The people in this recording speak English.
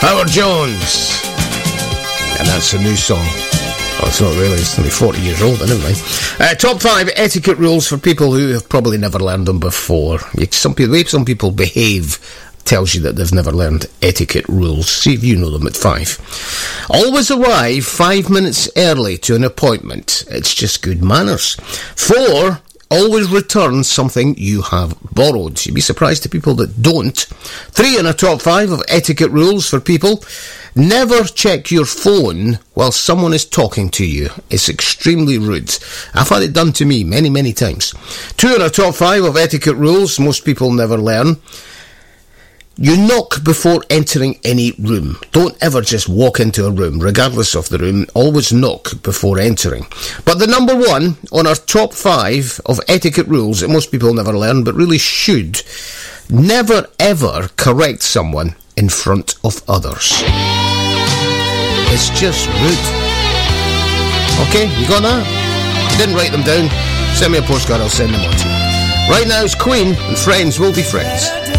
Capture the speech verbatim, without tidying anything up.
Howard Jones. And that's a new song. Oh, it's not really, it's only forty years old, anyway. Uh, top five etiquette rules for people who have probably never learned them before. You, some people, the way some people behave tells you that they've never learned etiquette rules. See if you know them at five. Always arrive five minutes early to an appointment. It's just good manners. Four, always return something you have borrowed. You'd be surprised to people that don't. Three in a top five of etiquette rules for people. Never check your phone while someone is talking to you. It's extremely rude. I've had it done to me many, many times. Two in a top five of etiquette rules most people never learn. You knock before entering any room. Don't ever just walk into a room, regardless of the room. Always knock before entering. But the number one on our top five of etiquette rules that most people never learn, but really should, never ever correct someone in front of others. It's just rude. Okay, you got that? Didn't write them down. Send me a postcard, I'll send them on to you. Right now it's Queen and Friends Will Be Friends.